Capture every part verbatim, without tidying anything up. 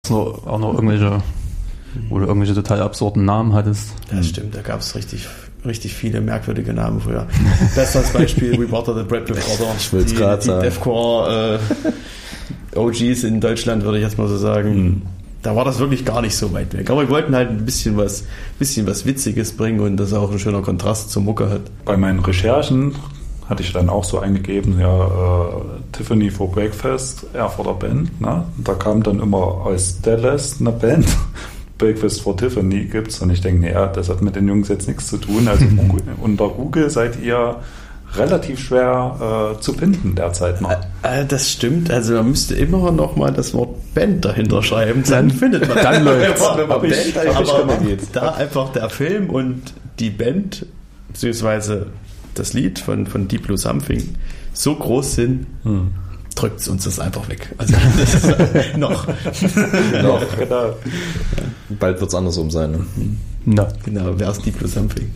So, auch noch irgendwelche, wo du irgendwelche total absurden Namen hattest. Das stimmt, da gab es richtig, richtig viele merkwürdige Namen früher. Bestes Beispiel, We Water the Bradley Brother. Ich will es gerade sagen. Die Deathcore äh, O Gs in Deutschland, würde ich jetzt mal so sagen. Mhm. Da war das wirklich gar nicht so weit weg. Aber wir wollten halt ein bisschen was, bisschen was Witziges bringen und das auch ein schöner Kontrast zur Mucke hat. Bei meinen Recherchen hatte ich dann auch so eingegeben, ja, äh, Tiffany for Breakfast, Erfurter Band. Ne? Da kam dann immer aus Dallas eine Band. Breakfast for Tiffany gibt's. Und ich denke, naja, das hat mit den Jungs jetzt nichts zu tun. Also unter Google seid ihr relativ schwer äh, zu finden derzeit noch. Äh, das stimmt. Also man müsste immer noch mal das Wort Band dahinter schreiben. Dann findet man dann läuft's. Aber da einfach der Film und die Band, beziehungsweise das Lied von, von Deep Blue Something so groß sind, hm. drückt es uns das einfach weg. Also das ist äh, noch. noch. Genau. Bald wird es andersrum sein. Ne? No. Genau, wer ist Deep Blue Something?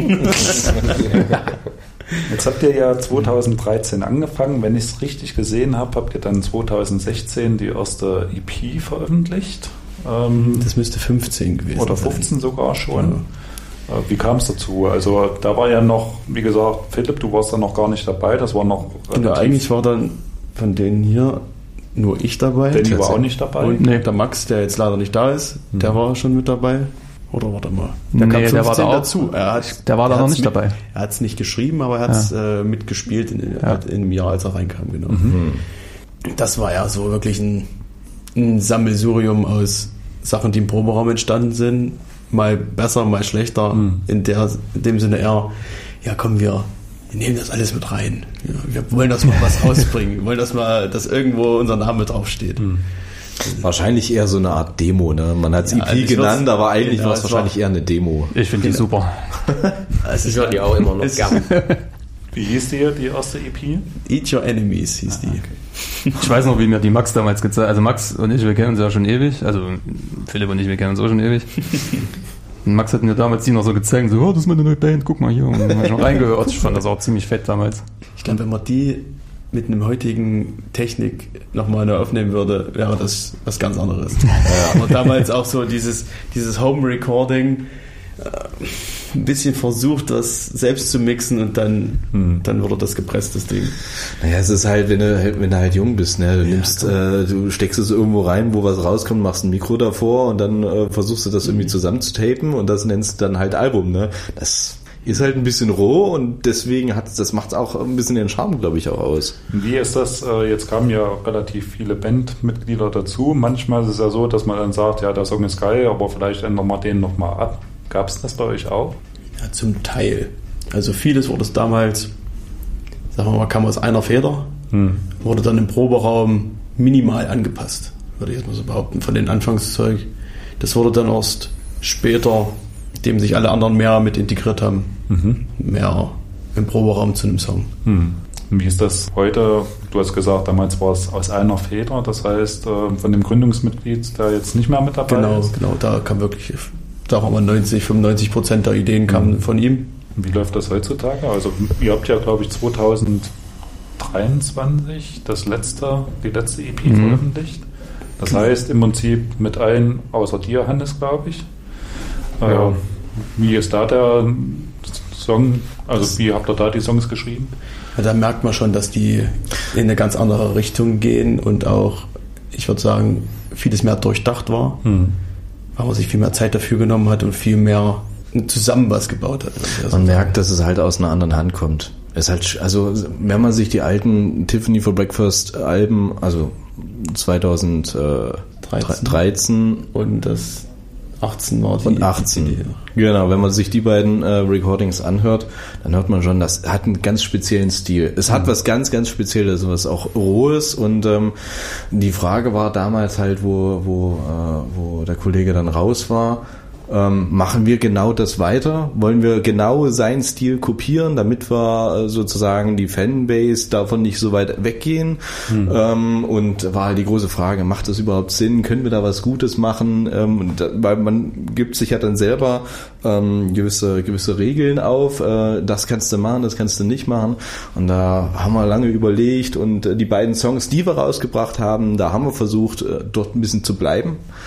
Jetzt habt ihr ja zweitausenddreizehn angefangen. Wenn ich es richtig gesehen habe, habt ihr dann zweitausendsechzehn die erste E P veröffentlicht. Ähm, das müsste fünfzehn gewesen sein. Oder fünfzehn sogar schon. Ja. Wie kam es dazu? Also da war ja noch, wie gesagt, Philipp, du warst da noch gar nicht dabei. Das war noch genau, eigentlich war dann von denen hier nur ich dabei. Danny war auch nicht dabei. Und nee. Der Max, der jetzt leider nicht da ist, mhm. der war schon mit dabei. Oder warte mal. Der, nee, der war da auch, dazu. Er hat, der war da noch nicht mit, dabei. Er hat es nicht geschrieben, aber er hat es ja. äh, mitgespielt in, in, ja. in dem Jahr, als er reinkam. Genau. Mhm. Das war ja so wirklich ein, ein Sammelsurium aus Sachen, die im Proberaum entstanden sind. Mal besser, mal schlechter. Mhm. In, der, in dem Sinne eher, ja komm, wir, wir nehmen das alles mit rein. Ja, wir wollen das mal was rausbringen. Wir wollen das mal, dass irgendwo unser Name draufsteht. Mhm. Wahrscheinlich eher so eine Art Demo, ne? Man hat es ja, E P also genannt, aber eigentlich genau, war es wahrscheinlich war eher eine Demo. Ich finde genau. die super. Also ich höre die auch immer noch gern. Wie hieß die, die erste E P? Eat Your Enemies hieß ah, die. Okay. Ich weiß noch, wie mir die Max damals gezeigt hat. Also Max und ich, wir kennen uns ja schon ewig. Also Philipp und ich, wir kennen uns auch schon ewig. Und Max hat mir damals die noch so gezeigt, so, oh, das ist meine neue Band, guck mal hier. Und dann habe ich schon reingehört. Ich fand das auch ziemlich fett damals. Ich glaube, wenn man die mit einem heutigen Technik nochmal neu aufnehmen würde, wäre das was ganz anderes. Ja. Aber damals auch so dieses, dieses Home-Recording, äh, ein bisschen versucht, das selbst zu mixen und dann, hm. dann wurde das gepresst, das Ding. Naja, es ist halt, wenn du, wenn du halt jung bist, ne, du ja, nimmst, äh, du steckst es irgendwo rein, wo was rauskommt, machst ein Mikro davor und dann äh, versuchst du das irgendwie zusammenzutapen und das nennst du dann halt Album, ne. Das ist halt ein bisschen roh und deswegen hat das macht auch ein bisschen den Charme, glaube ich, auch aus. Wie ist das? Jetzt kamen ja relativ viele Bandmitglieder dazu. Manchmal ist es ja so, dass man dann sagt, ja, der Song ist geil, aber vielleicht ändern wir den nochmal ab. Gab es das bei euch auch? Ja, zum Teil. Also vieles wurde es damals, sagen wir mal, kam aus einer Feder, hm. wurde dann im Proberaum minimal angepasst, würde ich jetzt mal so behaupten, von den Anfangszeug. Das wurde dann erst später, dem sich alle anderen mehr mit integriert haben, mhm. mehr im Proberaum zu einem Song. Mhm. Wie ist das heute? Du hast gesagt, damals war es aus einer Feder, das heißt von dem Gründungsmitglied, der jetzt nicht mehr mit dabei genau, ist? Genau, da kam wirklich, sagen wir mal, neunzig, fünfundneunzig Prozent der Ideen kamen mhm. von ihm. Wie läuft das heutzutage? Also ihr habt ja, glaube ich, zwanzig dreiundzwanzig das letzte, die letzte E P mhm. veröffentlicht. Das genau. heißt im Prinzip mit allen, außer dir, Hannes, glaube ich. Ja. Äh, wie ist da der Song? Also das wie habt ihr da die Songs geschrieben? Ja, da merkt man schon, dass die in eine ganz andere Richtung gehen und auch, ich würde sagen, vieles mehr durchdacht war, hm. weil man sich viel mehr Zeit dafür genommen hat und viel mehr zusammen was gebaut hat. Man merkt, dass es halt aus einer anderen Hand kommt. Es halt, also wenn man sich die alten Tiffany for Breakfast Alben, also zweitausenddreizehn und das achtzehn war die und achtzehn. Idee. Genau, wenn man sich die beiden äh, Recordings anhört, dann hört man schon, das hat einen ganz speziellen Stil. Es hat mhm. was ganz, ganz Spezielles, was auch Rohes und ähm, die Frage war damals halt, wo, wo, äh, wo der Kollege dann raus war, Ähm, machen wir genau das weiter? Wollen wir genau seinen Stil kopieren, damit wir äh, sozusagen die Fanbase davon nicht so weit weggehen? Mhm. Ähm, und war halt die große Frage, macht das überhaupt Sinn? Können wir da was Gutes machen? Ähm, und da, weil man gibt sich ja dann selber ähm, gewisse gewisse Regeln auf. Äh, das kannst du machen, das kannst du nicht machen. Und da haben wir lange überlegt und äh, die beiden Songs, die wir rausgebracht haben, da haben wir versucht, äh, dort ein bisschen zu bleiben.